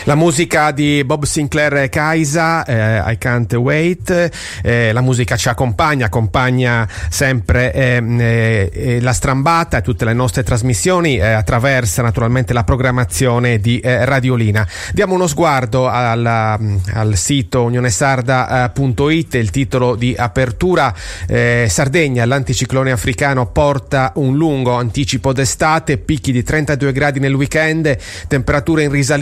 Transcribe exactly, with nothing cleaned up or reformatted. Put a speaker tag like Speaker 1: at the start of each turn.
Speaker 1: La musica di Bob Sinclair Kaisa, eh, I Can't Wait, eh, la musica ci accompagna, accompagna sempre eh, eh, la Strambata e tutte le nostre trasmissioni, eh, attraversa naturalmente la programmazione di eh, Radiolina. Diamo uno sguardo alla, al sito unionesarda punto it, il titolo di apertura, eh, Sardegna, l'anticiclone africano porta un lungo anticipo d'estate, picchi di trentadue gradi nel weekend, temperature in risalita